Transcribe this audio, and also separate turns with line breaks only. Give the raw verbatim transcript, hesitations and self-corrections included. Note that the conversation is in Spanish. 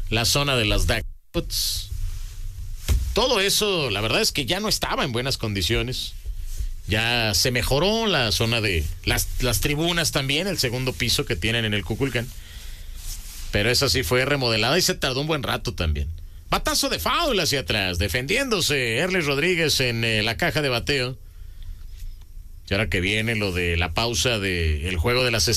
la zona de las ducks. Todo eso, la verdad es que ya no estaba en buenas condiciones. Ya se mejoró la zona de las, las tribunas también, el segundo piso que tienen en el Kukulkan. Pero esa sí fue remodelada y se tardó un buen rato también. Batazo de foul hacia atrás, defendiéndose Erlis Rodríguez en eh, la caja de bateo. Y ahora que viene lo de la pausa del juego de las